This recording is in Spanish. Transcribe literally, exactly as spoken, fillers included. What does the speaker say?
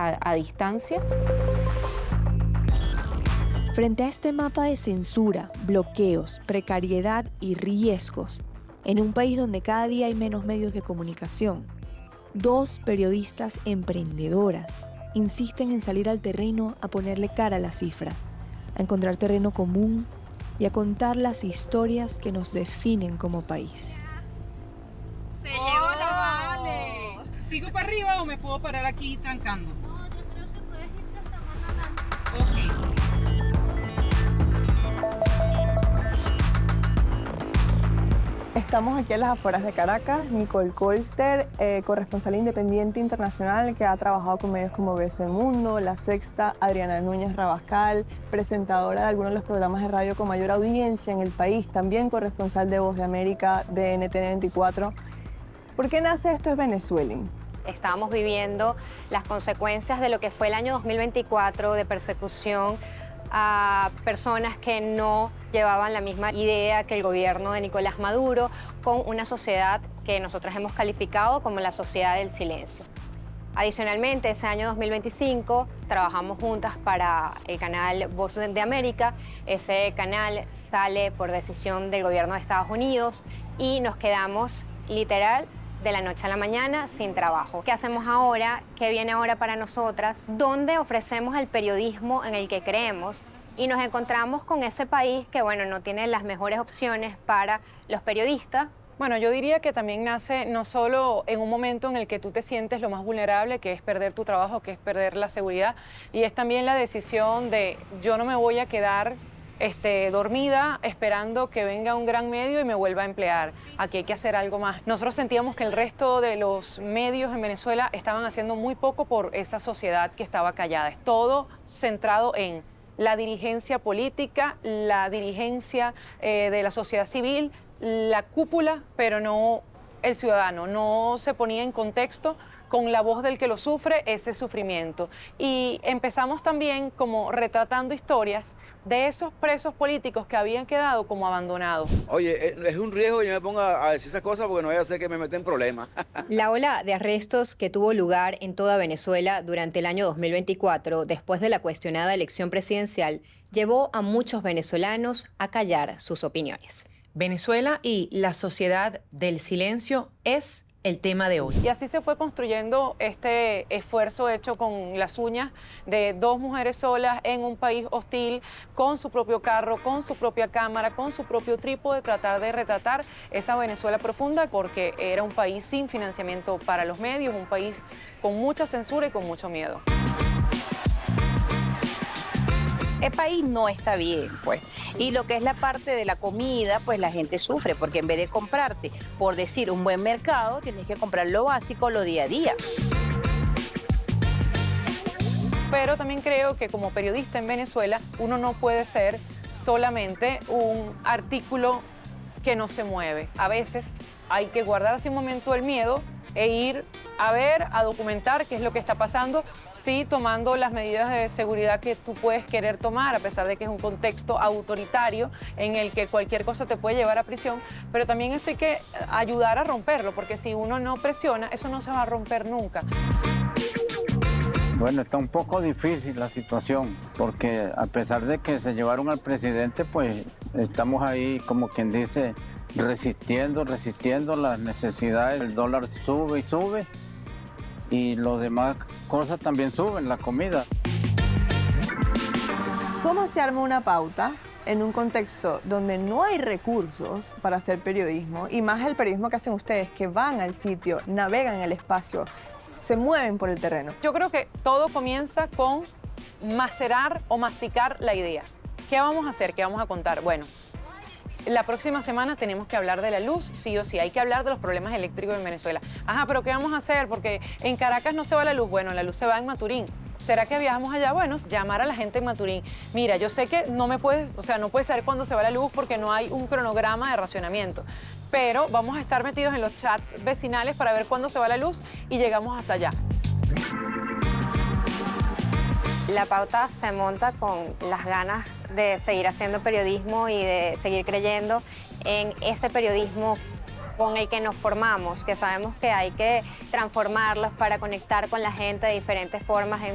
a, a distancia. Frente a este mapa de censura, bloqueos, precariedad y riesgos, en un país donde cada día hay menos medios de comunicación, dos periodistas emprendedoras insisten en salir al terreno a ponerle cara a la cifra, a encontrar terreno común y a contar las historias que nos definen como país. Se ¡Hola, Vale! ¿Sigo para arriba o me puedo parar aquí trancando? No, yo creo que puedes irte hasta más adelante. Ok. Estamos aquí en las afueras de Caracas. Nicole Colster, eh, corresponsal independiente internacional que ha trabajado con medios como B B C Mundo, La Sexta, Adriana Núñez Rabascal, presentadora de algunos de los programas de radio con mayor audiencia en el país, también corresponsal de Voz de América, de N T N veinticuatro. ¿Por qué nace Esto es Venezueling? Estábamos viviendo las consecuencias de lo que fue el año dos mil veinticuatro, de persecución a personas que no llevaban la misma idea que el gobierno de Nicolás Maduro, con una sociedad que nosotros hemos calificado como la sociedad del silencio. Adicionalmente, ese año dos mil veinticinco trabajamos juntas para el canal Voz de América. Ese canal sale por decisión del gobierno de Estados Unidos y nos quedamos literal de la noche a la mañana sin trabajo. ¿Qué hacemos ahora? ¿Qué viene ahora para nosotras? ¿Dónde ofrecemos el periodismo en el que creemos? Y nos encontramos con ese país que, bueno, no tiene las mejores opciones para los periodistas. Bueno, yo diría que también nace no solo en un momento en el que tú te sientes lo más vulnerable, que es perder tu trabajo, que es perder la seguridad, y es también la decisión de yo no me voy a quedar Este, dormida esperando que venga un gran medio y me vuelva a emplear. Aquí hay que hacer algo más. Nosotros sentíamos que el resto de los medios en Venezuela estaban haciendo muy poco por esa sociedad que estaba callada. Es todo centrado en la dirigencia política, la dirigencia eh, de la sociedad civil, la cúpula, pero no el ciudadano. No se ponía en contexto con la voz del que lo sufre ese sufrimiento. Y empezamos también como retratando historias de esos presos políticos que habían quedado como abandonados. Oye, es un riesgo que yo me ponga a decir esas cosas porque no vaya a ser que me meten en problemas. La ola de arrestos que tuvo lugar en toda Venezuela durante el año dos mil veinticuatro, después de la cuestionada elección presidencial, llevó a muchos venezolanos a callar sus opiniones. Venezuela y la sociedad del silencio es el tema de hoy. Y así se fue construyendo este esfuerzo hecho con las uñas de dos mujeres solas en un país hostil, con su propio carro, con su propia cámara, con su propio trípode, tratar de retratar esa Venezuela profunda, porque era un país sin financiamiento para los medios, un país con mucha censura y con mucho miedo. El país no está bien, pues. Y lo que es la parte de la comida, pues la gente sufre, porque en vez de comprarte, por decir, un buen mercado, tienes que comprar lo básico, lo día a día. Pero también creo que como periodista en Venezuela, uno no puede ser solamente un artículo que no se mueve. A veces hay que guardarse un momento el miedo e ir a ver, a documentar qué es lo que está pasando, sí tomando las medidas de seguridad que tú puedes querer tomar, a pesar de que es un contexto autoritario en el que cualquier cosa te puede llevar a prisión, pero también eso hay que ayudar a romperlo, porque si uno no presiona, eso no se va a romper nunca. Bueno, está un poco difícil la situación, porque a pesar de que se llevaron al presidente, pues estamos ahí, como quien dice, resistiendo, resistiendo las necesidades. El dólar sube y sube y las demás cosas también suben, la comida. ¿Cómo se arma una pauta en un contexto donde no hay recursos para hacer periodismo? Y más el periodismo que hacen ustedes, que van al sitio, navegan el espacio, se mueven por el terreno. Yo creo que todo comienza con macerar o masticar la idea. ¿Qué vamos a hacer? ¿Qué vamos a contar? Bueno, la próxima semana tenemos que hablar de la luz, sí o sí. Hay que hablar de los problemas eléctricos en Venezuela. Ajá, pero ¿qué vamos a hacer? Porque en Caracas no se va la luz. Bueno, la luz se va en Maturín. ¿Será que viajamos allá? Bueno, llamar a la gente en Maturín. Mira, yo sé que no me puedes, o sea, no puede saber cuándo se va la luz porque no hay un cronograma de racionamiento. Pero vamos a estar metidos en los chats vecinales para ver cuándo se va la luz y llegamos hasta allá. La pauta se monta con las ganas de seguir haciendo periodismo y de seguir creyendo en ese periodismo con el que nos formamos, que sabemos que hay que transformarlos para conectar con la gente de diferentes formas en